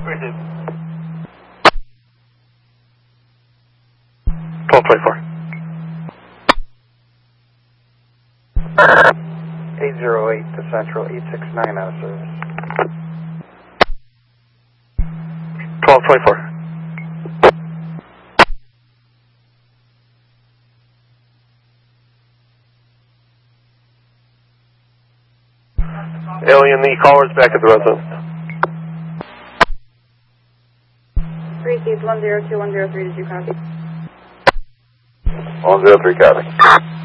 Received. 1224. 808 to Central, 869 out of service. 1224. Alien, the caller's back at the residence. Received 102, 103, did you copy? 103, copy.